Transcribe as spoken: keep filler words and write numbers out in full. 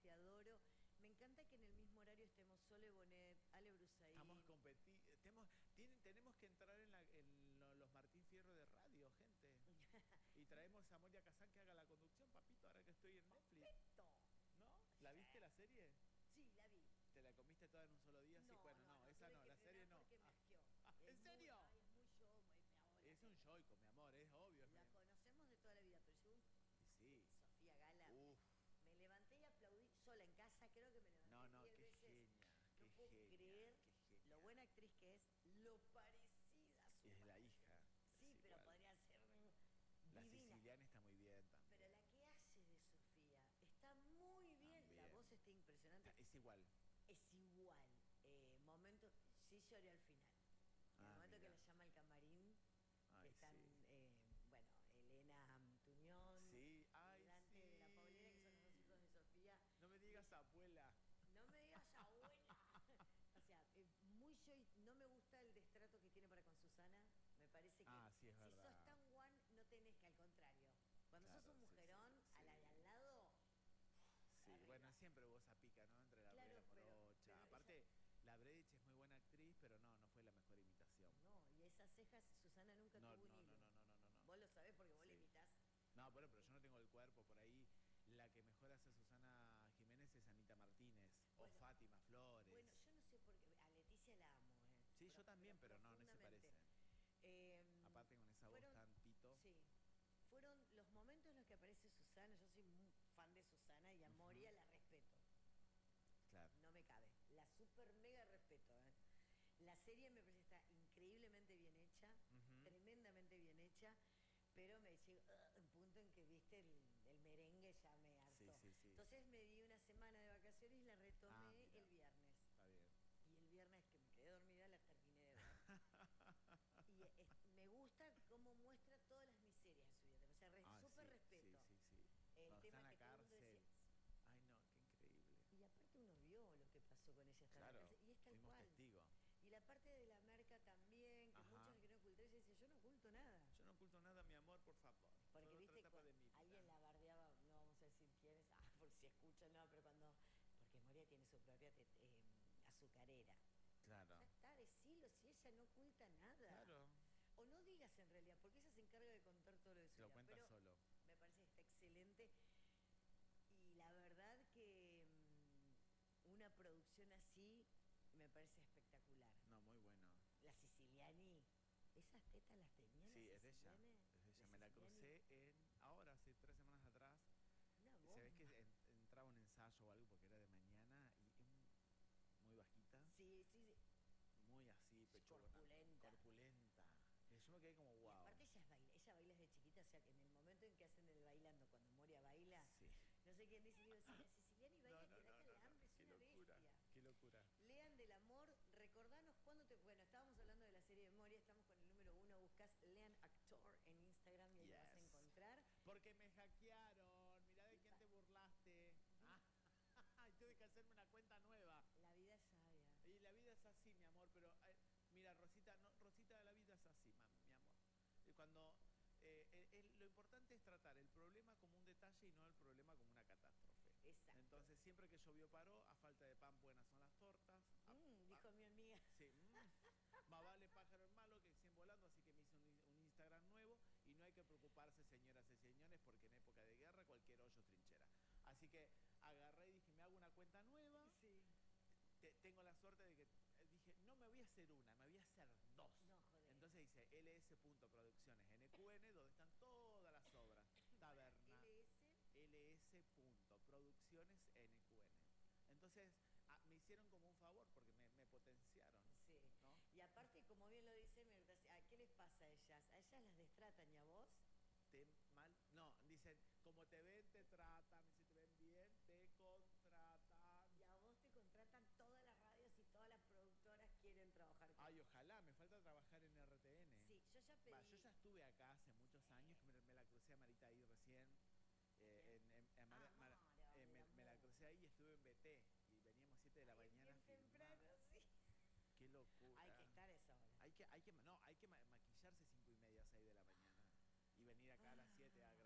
te adoro. Me encanta que en el mismo horario estemos Sole Bonet, Ale Brusaín. Estamos competi tenemos, tienen, tenemos que entrar en, la, en lo, los Martín Fierro de radio, gente. Y traemos a Moria Kazan que haga la conducción, papito, ahora que estoy en Netflix. ¡Papito! ¿No? ¿La viste la serie? Sí, la vi. ¿Te la comiste toda en un solo día? No, Sí, bueno, no, no, no, esa tuve no, que la serie frenar no. porque me Ah, asqueó. ah, Es ¿en muy- serio? ay, es muy show, muy feo, la Es un tele. yoico, mi amor, es obvio. Es La mi- conocemos de toda la vida, pero yo, Y sí. Sofía Gala, Uf. me levanté y aplaudí sola en casa, creo que me levanté No, no, diez qué veces. genia, No qué puedo genia, creer qué genia. lo buena actriz que es, lo parecida a su Es la madre. hija. Sí, es pero igual. podría ser La divina. siciliana está muy bien también. Pero la que hace de Sofía está muy bien. También. La voz está impresionante. Es igual. Es igual. Eh, momento, sí lloré al final. En el Ah, momento mira. que la llama al camarín, que Ay, están, sí. eh, bueno, Elena Tuñón, Sí, ay, Dante de la sí. Paulera, que son los dos hijos de Sofía. No me digas abuela. No me digas abuela. O sea, eh, muy yo, no me gusta el destrato que tiene para con Susana. Me parece que Ah, sí, es si verdad. sos tan guan, no tenés que, al contrario. Cuando Claro, sos un sí, mujerón, sí, a la sí. de al lado, Sí, arriba. bueno, siempre hubo esa pica, ¿no? Entre la Claro, Brea y la pero- Morocha. pero Aparte, ella- la Bredich es muy buena actriz, pero no, no fue la mejor imitación. no, y esas cejas, Susana nunca No, tuvo un no, hilo. no, no, no, no, no. Vos lo sabés porque vos Sí. le imitás. No, pero, pero yo no tengo el cuerpo por ahí. La que mejor hace Susana Jiménez es Anita Martínez. Bueno, o Fátima Flores. Bueno, yo no sé por qué. A Leticia la amo, ¿eh? Sí, yo también, pero no, no se profundamente. parecen. Eh, Aparte con esa fueron- voz tan pito. Sí. Fueron los momentos en los que aparece Susana. Yo soy muy fan de Susana y a Ujú. Moria la respeto. Claro. No me cabe. La super mega respeto, ¿eh? La serie me parece que está increíblemente bien hecha, Ujú. tremendamente bien hecha, pero me llegó uh, un punto en que, viste, el, el merengue ya me hartó. Sí, sí, sí. Entonces me di una semana de vacaciones y la retomé Ah, mira. el viernes. Está bien. Y el viernes que me quedé dormida la terminé de ver. Y es- me gusta cómo muestra todas las miserias de su vida. O sea, re- Ah, súper sí, respeto. Sí, sí, sí. El Cuando tema está en que la todo el mundo cárcel. decía. Ay, no, qué increíble. Y aparte uno vio lo que pasó con ella estando en la Claro, cárcel. Y es tal fuimos cual. testigos. Y la parte de la merca también, que Ajá. muchos que no oculté, ella dice, yo no oculto nada. Yo no oculto nada, mi amor, por favor. Porque Fue otra viste, etapa cuando de mi vida. alguien la bardeaba, no vamos a decir quién es, ah, por si escuchan, no, pero cuando, porque Moria tiene su propia te- eh, azucarera. Claro. Ya está, decilo, si ella no oculta nada. Claro. O no digas en realidad, porque ella se encarga de contar todo lo de su Se lo vida, cuenta pero solo. me parece que está excelente. Y la verdad que mm, una producción así me parece espectacular. No, muy bueno. La Siciliani, esas tetas las tenía Sí, la es de ella. Siciliani. Es de ella. La Me la Siciliani, crucé en. Ahora, hace tres semanas atrás. una Se ve que bomba. en- entraba un ensayo o algo porque era de mañana y es muy bajita. Sí, sí, sí. Muy así, pechona. Corpulenta. Corpulenta. Y yo me quedé como Y wow. aparte ella, es baila, ella baila desde chiquita, o sea que en el momento en que hacen el bailando, cuando Moria baila, Sí. no sé quién dice, digo, si la Siciliani baila No, que no, da no, no, no. calambre, es Qué una locura. bestia. Qué locura. Lean del amor, recordanos cuándo te... Bueno, estábamos hablando de la serie de Moria, estamos con el número uno, buscas Lean Actor en Instagram y ahí lo vas a Yes. encontrar. Porque me hackearon. Mirá de quién te burlaste. Ah, tuve que hacerme una cuenta nueva. La vida es sabia. Y la vida es así, mi amor, pero eh, mira, Rosita, no, Rosita, la vida es así, mam, mi amor. Y cuando eh, el- el- lo importante es tratar el problema como un detalle y no el problema como una catástrofe. Exacto. Entonces, siempre que llovió paró, a falta de pan buenas son las tortas. A- Mm, dijo a- mi amiga. Sí, mm, más vale pájaro en malo que cien volando, así que me hice un, un Instagram nuevo y no hay que preocuparse, señoras y señores, porque en época de guerra cualquier hoyo es trinchera. Así que agarré y dije, me hago una cuenta nueva. Sí. Te- tengo la suerte de que eh, dije, no me voy a hacer una, me voy a hacer dos. No, joder. Entonces dice L S Producciones N Q N, donde están todas las obras. Taberna. L S. L S Producciones N Q N. Entonces ah, me hicieron como un favor porque me, me potenciaron. Sí. ¿No? Y aparte, como bien lo dice Mirta, ¿a qué les pasa a ellas? ¿A ellas las destratan y a vos? Te mal, no, dicen, como te ven, te tratan, y si te ven bien, te contratan. Y a vos te contratan todas las radios y todas las productoras quieren trabajar con Ay, vos. ojalá, me falta trabajar en R T N. Sí, yo ya pedí. Va, yo ya estuve acá hace muchos años, me, me la crucé a Marita ahí recién. eh, en, en- en Mara- Ah, Mara- Mara, eh, me, mi me la amor. crucé ahí y estuve en B T. Y veníamos siete de la Ay, mañana a bien filmar. temprano, sí. Qué locura. Hay que estar a esa hora. Hay que, hay que, no, hay que ma- maquillarse cinco y media, seis de la mañana. Y venir acá a las siete